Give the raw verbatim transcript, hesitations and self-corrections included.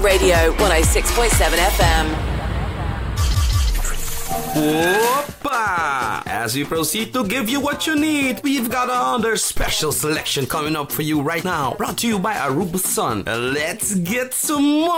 Radio one oh six point seven F M. Whoppa! As we proceed to give you what you need, we've got another special selection coming up for you right now. Brought to you by Aruba Sun. Let's get some more.